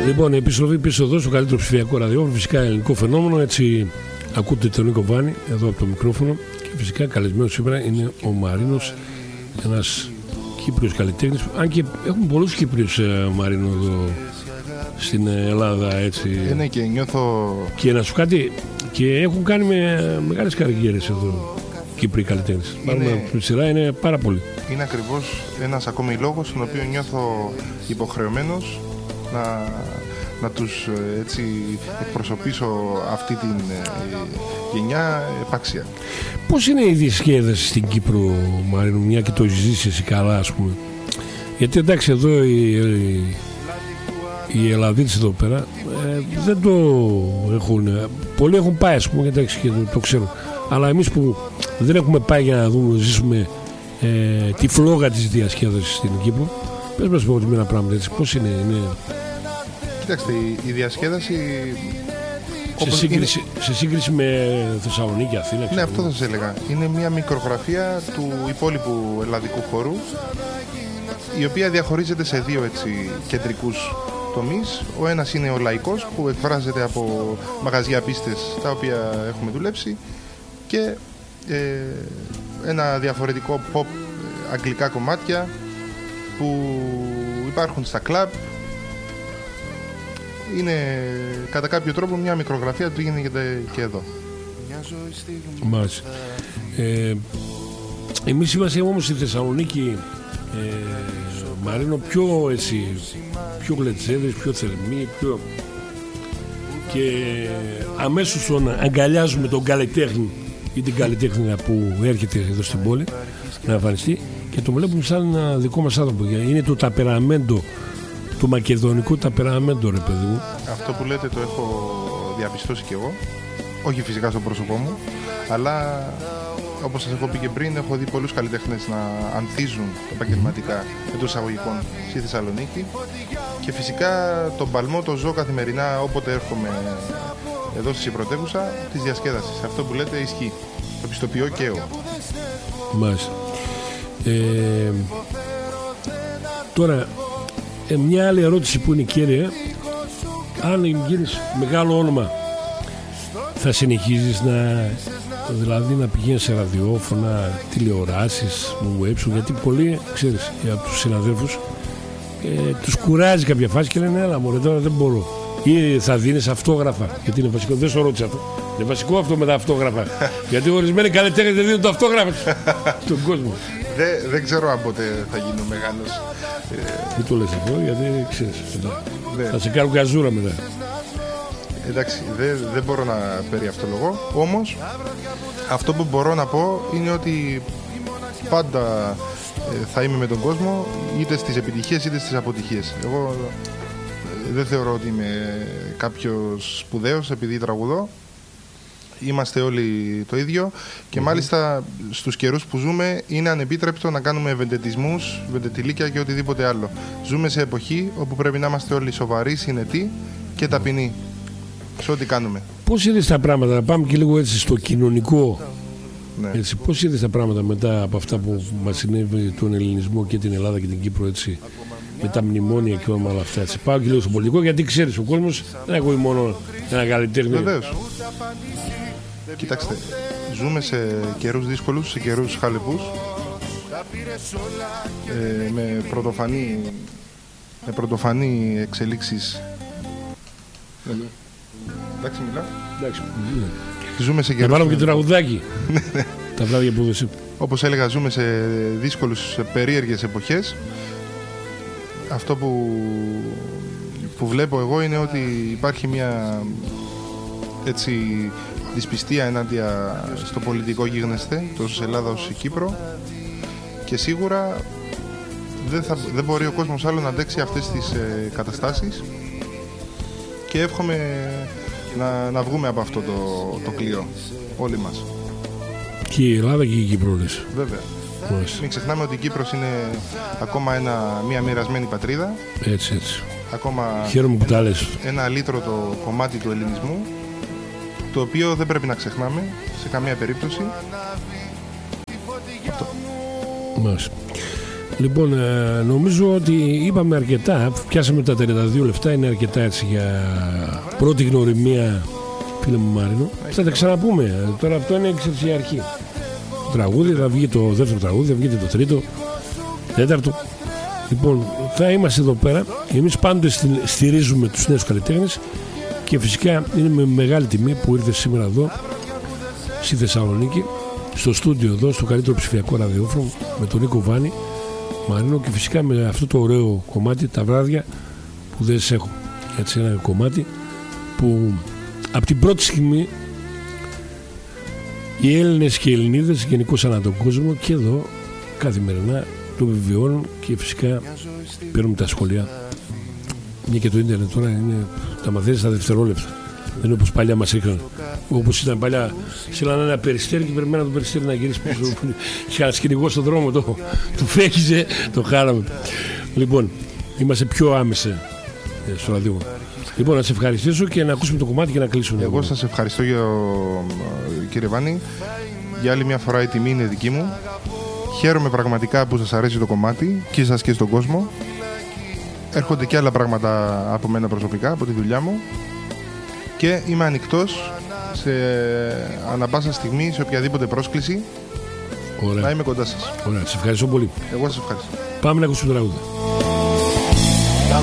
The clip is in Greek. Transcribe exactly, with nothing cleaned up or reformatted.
Λοιπόν, επιστροφή πίσω εδώ στο καλύτερο ψηφιακό ραδιόφωνο, φυσικά ελληνικό φαινόμενο. Έτσι ακούτε τον Νίκο Βάνη εδώ από το μικρόφωνο. Και φυσικά καλεσμένος σήμερα είναι ο Μαρίνος, ένας Κύπριος καλλιτέχνης. Αν και έχουμε πολλούς Κύπριους, ε, Μαρίνο, εδώ στην Ελλάδα. Έτσι. Είναι και νιώθω. Και να σου κάτι, και έχουν κάνει με μεγάλες καριέρες εδώ Κύπριοι καλλιτέχνες. Πάρουμε τη σειρά, είναι πάρα πολύ. Είναι ακριβώς ένας ακόμη λόγος στον οποίο νιώθω υποχρεωμένος να, να τους έτσι εκπροσωπήσω αυτή την ε, γενιά επάξια. Πώς είναι η διασκέδαση στην Κύπρο, Μαρίνο, μια και το ζήσεις εσύ καλά, ας πούμε? Γιατί εντάξει, εδώ οι, οι, οι Ελλαδίτες εδώ πέρα ε, δεν το έχουν. Πολλοί έχουν πάει, ας πούμε, εντάξει, και το, το ξέρουν. Αλλά εμείς που δεν έχουμε πάει για να δούμε, ζήσουμε ε, τη φλόγα της διασκέδασης στην Κύπρο, πες μας ορισμένα πράγματα, έτσι, πώς είναι, είναι... Κοιτάξτε, η, η διασκέδαση... Σε σύγκριση, είναι... σε σύγκριση με Θεσσαλονίκη, Αθήνα. Ναι, αυτό θα σας έλεγα. Είναι μια μικρογραφία του υπόλοιπου ελλαδικού χώρου, η οποία διαχωρίζεται σε δύο έτσι, κεντρικούς τομείς. Ο ένας είναι ο λαϊκός, που εκφράζεται από μαγαζιά, πίστες, τα οποία έχουμε δουλέψει, και ε, ένα διαφορετικό pop, αγγλικά κομμάτια που υπάρχουν στα κλαμπ. Είναι κατά κάποιο τρόπο μια μικρογραφία του γίνεται και εδώ. Μάλιστα. Ε, εμείς είμαστε όμως στη Θεσσαλονίκη, ε, Μαρίνο, πιο έτσι, πιο γλετσέδες, πιο θερμοί, πιο... και αμέσως τον αγκαλιάζουμε τον καλλιτέχνη ή την καλλιτέχνη που έρχεται εδώ στην πόλη να εμφανιστεί και το βλέπουμε σαν ένα δικό μας άνθρωπο. Είναι το ταπεραμέντο, το μακεδονικό ταπεραμέντο, ρε παιδί μου. Αυτό που λέτε το έχω διαπιστώσει κι εγώ, όχι φυσικά στο πρόσωπό μου, αλλά όπως σας έχω πει και πριν, έχω δει πολλούς καλλιτέχνες να ανθίζουν επαγγελματικά εντός εισαγωγικών στη Θεσσαλονίκη, και φυσικά τον παλμό το ζω καθημερινά όποτε έρχομαι εδώ στη πρωτεύουσα της διασκέδασης. Αυτό που λέτε ισχύει. Το πιστοποιώ και εγώ. Μάλιστα. Ε, τώρα, ε, μια άλλη ερώτηση που είναι κέρια: αν γίνεις μεγάλο όνομα, θα συνεχίζεις να, δηλαδή να πηγαίνεις σε ραδιόφωνα, τηλεοράσεις, web, γιατί πολλοί, ξέρεις, από τους συναδέλφους ε, τους κουράζει κάποια φάση και λένε έλα μωρέ, τώρα δεν μπορώ. Ή θα δίνεις αυτόγραφα, γιατί είναι βασικό, δεν σου ρώτησα αυτό. Είναι βασικό αυτό με τα αυτόγραφα. Γιατί ορισμένοι καλλιτέχνες δεν δίνουν το αυτόγραφα στον κόσμο. Δεν, δεν ξέρω αν ποτέ θα γίνω μεγάλος. Μην το λες αυτό, γιατί ξέρεις, θα σε κάνουν καζούρα μετά. Εντάξει, δεν, δεν μπορώ να περιαυτολογώ. Όμως, αυτό που μπορώ να πω είναι ότι πάντα ε, θα είμαι με τον κόσμο, είτε στις επιτυχίες είτε στις αποτυχίες. Εγώ ε, δεν θεωρώ ότι είμαι κάποιος σπουδαίος επειδή τραγουδώ. Είμαστε όλοι το ίδιο και mm-hmm. μάλιστα στους καιρούς που ζούμε είναι ανεπίτρεπτο να κάνουμε ευεντετισμούς, βεντετιλίκια και οτιδήποτε άλλο. Ζούμε σε εποχή όπου πρέπει να είμαστε όλοι σοβαροί, συνετοί και ταπεινοί σε ό,τι κάνουμε. Πώς είδες τα πράγματα, να πάμε και λίγο έτσι στο κοινωνικό, ναι. Έτσι, πώς είδες τα πράγματα μετά από αυτά που μας συνέβη τον ελληνισμό και την Ελλάδα και την Κύπρο, έτσι, με τα μνημόνια και όλα αυτά, έτσι. Πάω και λίγο στο πολιτικό, γιατί ξέρεις, ο κόσμος δεν ακούει μόνο ένα καλλιτέχνη. Βεβαίως. Κοιτάξτε, ζούμε σε καιρούς δύσκολους, σε καιρούς χαλεπούς, ε, με, πρωτοφανή, με πρωτοφανή εξελίξεις. Mm-hmm. Εντάξει, μιλάω. Εντάξει. Ζούμε σε καιρούς... Να βάλω και το τραγουδάκι. Τα βράδια που δεσαι. Όπως έλεγα, ζούμε σε δύσκολους, σε περίεργες εποχές. Αυτό που, που βλέπω εγώ είναι ότι υπάρχει μια έτσι δυσπιστία ενάντια στο πολιτικό γίγνεσθε, τόσο σε Ελλάδα όσο σε Κύπρο, και σίγουρα δεν, θα, δεν μπορεί ο κόσμος άλλο να αντέξει αυτές τις ε, καταστάσεις, και εύχομαι να, να βγούμε από αυτό το, το κλειό όλοι μας. Και η Ελλάδα και η Κύπρο, λες. Βέβαια. Μάλιστα. Μην ξεχνάμε ότι η Κύπρος είναι ακόμα ένα, μια μοιρασμένη πατρίδα. Έτσι, έτσι. Ακόμα χαίρομαι που τα λες. Ένα αλήτρωτο κομμάτι του ελληνισμού, το οποίο δεν πρέπει να ξεχνάμε σε καμία περίπτωση. Αυτό. Μάλιστα. Λοιπόν, ε, νομίζω ότι είπαμε αρκετά. Πιάσαμε τα τριάντα δύο λεπτά, είναι αρκετά έτσι για πρώτη γνωριμία, φίλε μου Μάρινο. Θα τα ξαναπούμε. Τώρα αυτό είναι η αρχή. Το τραγούδι, θα βγει το δεύτερο τραγούδι, θα βγει το τρίτο, τέταρτο. Λοιπόν, θα είμαστε εδώ πέρα. Εμείς πάντοτε στηρίζουμε τους νέους καλλιτέχνες και φυσικά είναι με μεγάλη τιμή που ήρθε σήμερα εδώ στη Θεσσαλονίκη, στο στούντιο εδώ, στο καλύτερο ψηφιακό ραδιόφωνο, με τον Νίκο Βάνη Μαρίνο, και φυσικά με αυτό το ωραίο κομμάτι, τα βράδια που δεν σε έχω. Έτσι, ένα κομμάτι που από την πρώτη στιγμή οι Έλληνες και οι Ελληνίδες γενικώς ανά τον κόσμο και εδώ καθημερινά το επιβιώνουν και φυσικά παίρνουμε τα σχολεία. Μια και το ίντερνετ τώρα είναι, τα μαθαίνεις στα δευτερόλεπτα. Δεν είναι όπως παλιά μας είχαν. Όπως ήταν παλιά, στείλανε ένα περιστέρι και περιμέναν το περιστέρι να γυρίσει πίσω. Είχε ένα σκηνικό στον δρόμο, το, του φέγγιζε, το χάραμε. Λοιπόν, είμαστε πιο άμεσα στο ραδιό. Λοιπόν, να σε ευχαριστήσω και να ακούσουμε το κομμάτι και να κλείσουμε. Εγώ σας ευχαριστώ, για, κύριε Βάνη. Για άλλη μια φορά η τιμή είναι δική μου. Χαίρομαι πραγματικά που σας αρέσει το κομμάτι και εσάς και στον κόσμο. Έρχονται και άλλα πράγματα από μένα προσωπικά, από τη δουλειά μου, και είμαι ανοιχτός σε ανα πάσα στιγμή, σε οποιαδήποτε πρόσκληση. Ωραία. Να είμαι κοντά σας. Ωραία, σε ευχαριστώ πολύ. Εγώ σας ευχαριστώ. Πάμε να ακούσουμε το τραγούδι.